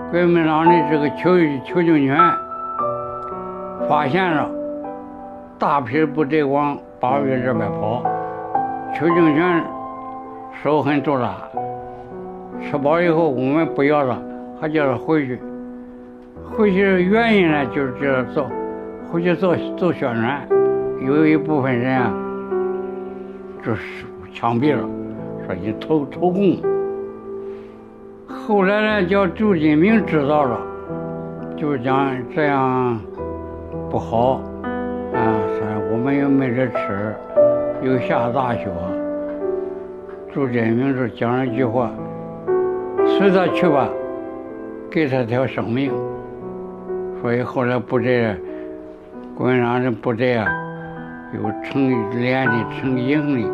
国民党的这个邱清泉发现了大批部队往8月这边跑，邱清泉手很毒辣，吃饱以后我们不要了，还叫他回去。回去的原因呢，就是这回去做宣传，有一部分人啊，就是枪毙了，说你投共。后来呢，叫朱金明知道了，就是讲这样不好啊，说我们又没得吃，又下大雪。朱金明就讲了一句话：随他去吧，给他条生命。所以后来部队，国民党的部队啊，有成连的、成营的，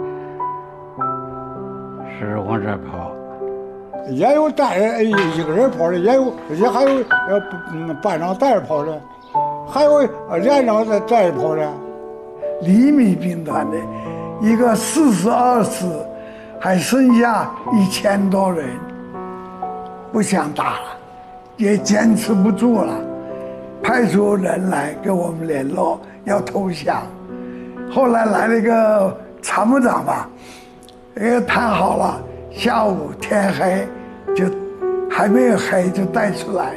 是往这跑。 也有带人一个人跑的，也还有班长带着跑的，还有连长带着跑的。 黎民兵团的一个42师，还剩下1000多人，不想打了，也坚持不住了，派出人来跟我们联络，要投降。后来来了一个参谋长吧，谈好了，下午天黑就还没有黑就带出来。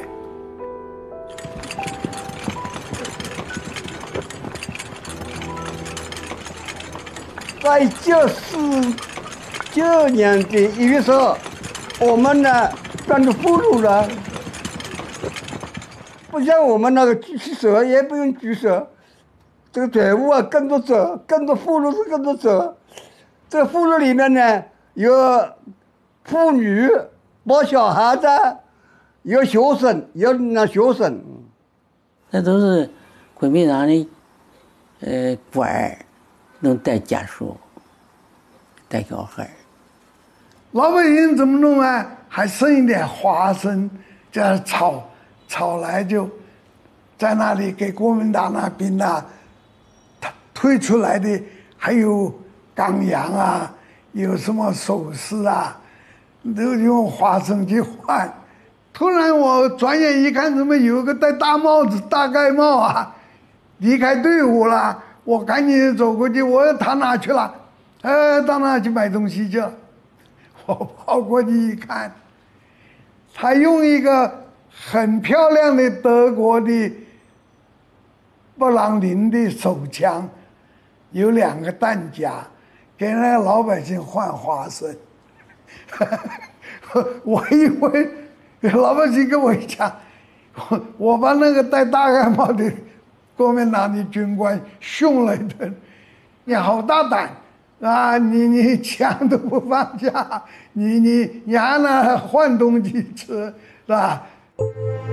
在1949年的1月12，我们呢变成俘虏了，不像我们那个狙击手也不用狙手，这个队伍啊跟着走，跟着俘虏是跟着走。这个俘虏里面呢有妇女、抱小孩子，有学生，有那学生。 那都是国民党的官儿，能带家属，带小孩。 老百姓怎么弄啊？还剩一点花生，这样炒来就在那里给国民党那兵啊，他推出来的还有钢洋啊，有什么首饰啊，都用花生去换。突然我转眼一看，怎么有个戴大帽子、大盖帽啊，离开队伍了。我赶紧走过去，我说他哪去了？到哪去买东西去了？我跑过去一看，他用一个很漂亮的德国的布朗宁的手枪，有2个弹夹，给那个老百姓换花生。我以为老百姓跟我讲，我把那个戴大盖帽的国民党的军官凶了一顿，你好大胆啊！你枪都不放下，你还拿换东西吃，是吧？